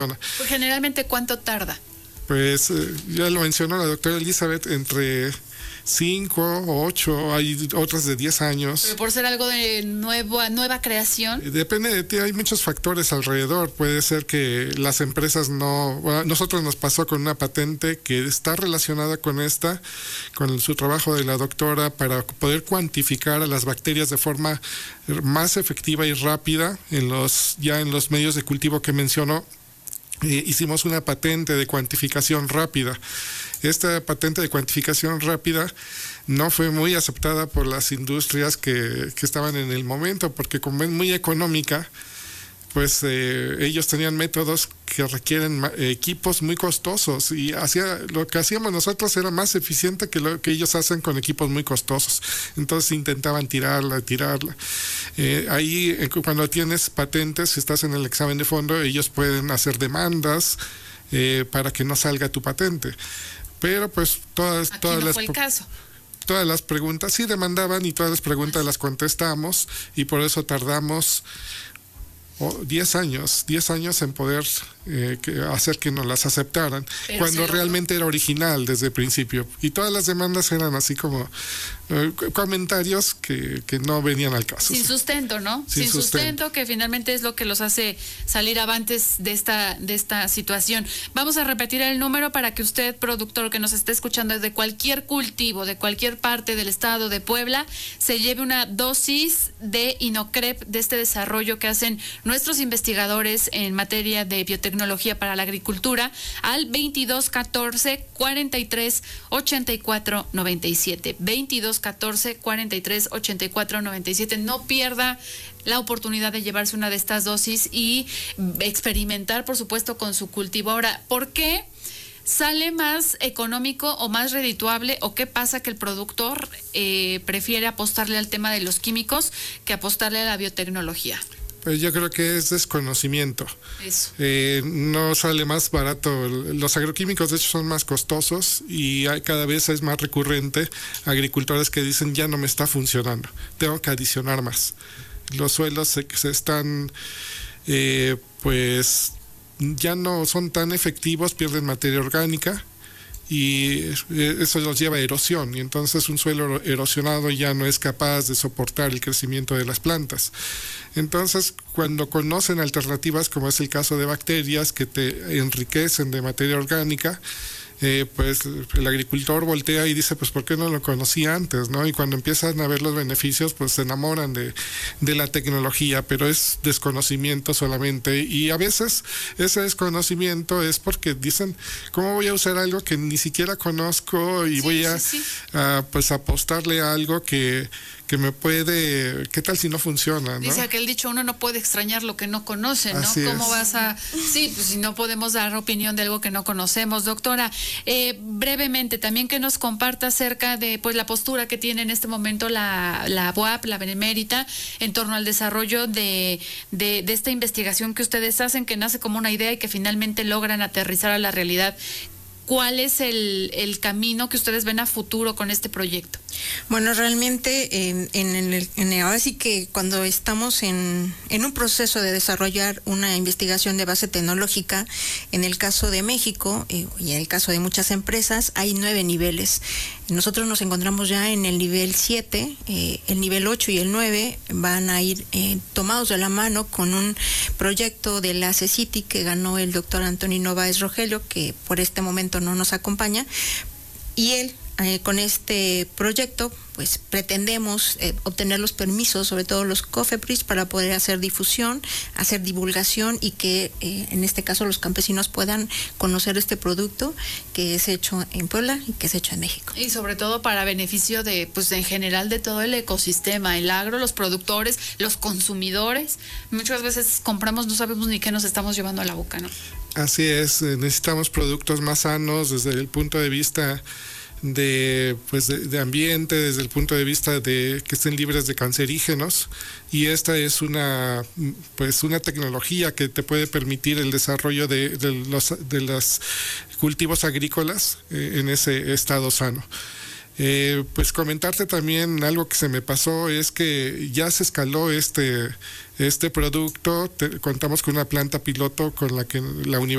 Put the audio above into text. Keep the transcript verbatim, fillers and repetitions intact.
Pues generalmente, ¿cuánto tarda? Pues eh, ya lo mencionó la doctora Elizabeth, entre cinco o ocho, hay otras de diez años. Pero por ser algo de nuevo, nueva creación. Depende de ti, hay muchos factores alrededor. Puede ser que las empresas no... Bueno, nosotros nos pasó con una patente que está relacionada con esta, con su trabajo de la doctora para poder cuantificar a las bacterias de forma más efectiva y rápida en los ya en los medios de cultivo que mencionó. Eh, hicimos una patente de cuantificación rápida. Esta patente de cuantificación rápida no fue muy aceptada por las industrias que, que estaban en el momento, porque como es muy económica, pues eh, ellos tenían métodos que requieren eh, equipos muy costosos, y hacía, lo que hacíamos nosotros era más eficiente que lo que ellos hacen con equipos muy costosos. Entonces intentaban tirarla, tirarla. Eh, ahí, eh, cuando tienes patentes, si estás en el examen de fondo, ellos pueden hacer demandas eh, para que no salga tu patente. Pero pues todas, Aquí todas no las... fue el caso. Todas las preguntas sí demandaban y todas las preguntas las contestamos, y por eso tardamos diez años, diez años en poder eh, que hacer que nos las aceptaran, Pero cuando se realmente era original desde el principio. Y todas las demandas eran así como eh, comentarios que, que no venían al caso. Sin sustento, ¿no? Sin, Sin sustento. sustento, que finalmente es lo que los hace salir avantes de esta, de esta situación. Vamos a repetir el número para que usted, productor que nos esté escuchando de cualquier cultivo, de cualquier parte del estado de Puebla, se lleve una dosis de Inocrep, de este desarrollo que hacen nuestros investigadores en materia de biotecnología para la agricultura, al veintidós catorce cuarenta y tres ochenta y cuatro noventa y siete. veintidós catorce cuarenta y tres ochenta y cuatro noventa y siete. No pierda la oportunidad de llevarse una de estas dosis y experimentar, por supuesto, con su cultivo. Ahora, ¿por qué sale más económico o más redituable, o qué pasa que el productor eh, prefiere apostarle al tema de los químicos que apostarle a la biotecnología? Pues yo creo que es desconocimiento. Eso. Eh, no sale más barato. Los agroquímicos, de hecho, son más costosos, y hay, cada vez es más recurrente agricultores que dicen ya no me está funcionando, tengo que adicionar más. Los suelos se, se están, eh, pues, ya no son tan efectivos, pierden materia orgánica, y eso los lleva a erosión, y entonces un suelo erosionado ya no es capaz de soportar el crecimiento de las plantas. Entonces, cuando conocen alternativas, como es el caso de bacterias que te enriquecen de materia orgánica, eh, pues el agricultor voltea y dice, pues ¿por qué no lo conocí antes?, ¿no? Y cuando empiezan a ver los beneficios, pues se enamoran de, de la tecnología, pero es desconocimiento solamente, y a veces ese desconocimiento es porque dicen, ¿cómo voy a usar algo que ni siquiera conozco y Sí, voy a, sí, sí. a pues apostarle a algo que que me puede, ¿qué tal si no funciona, no? Dice aquel dicho, uno no puede extrañar lo que no conoce, ¿no? Así ¿Cómo es. vas a...? Sí, pues si no podemos dar opinión de algo que no conocemos. Doctora, eh, brevemente, también que nos comparta acerca de pues la postura que tiene en este momento la, la B U A P, la Benemérita, en torno al desarrollo de, de, de esta investigación que ustedes hacen, que nace como una idea y que finalmente logran aterrizar a la realidad. ¿Cuál es el, el camino que ustedes ven a futuro con este proyecto? Bueno, realmente en, en, el, en el, ahora sí que cuando estamos en, en un proceso de desarrollar una investigación de base tecnológica, en el caso de México eh, y en el caso de muchas empresas, hay nueve niveles. Nosotros nos encontramos ya en el nivel siete, eh, el nivel ocho y el nueve van a ir eh, tomados de la mano con un proyecto de la CECITI que ganó el doctor Antonino Báez Rogelio, que por este momento no nos acompaña, y él eh, con este proyecto pues pretendemos eh, obtener los permisos, sobre todo los COFEPRIS, para poder hacer difusión, hacer divulgación, y que eh, en este caso los campesinos puedan conocer este producto que es hecho en Puebla y que es hecho en México. Y sobre todo para beneficio de, pues en general, de todo el ecosistema, el agro, los productores, los consumidores. Muchas veces compramos, no sabemos ni qué nos estamos llevando a la boca, ¿no? Así es, necesitamos productos más sanos desde el punto de vista de pues de, de ambiente, desde el punto de vista de que estén libres de cancerígenos, y esta es una pues una tecnología que te puede permitir el desarrollo de, de los de los cultivos agrícolas eh, en ese estado sano. Eh, pues comentarte también algo que se me pasó, es que ya se escaló este este producto. Te, contamos con una planta piloto con la que la universidad